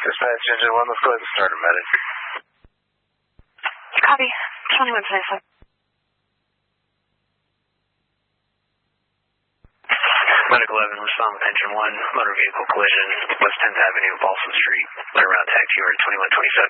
Dispatch engine 1, let's go ahead and start a medic. Copy. 2127. Medic 11, respond with engine 1, motor vehicle collision, West 10th Avenue, Balsam Street, around taxi order 2127.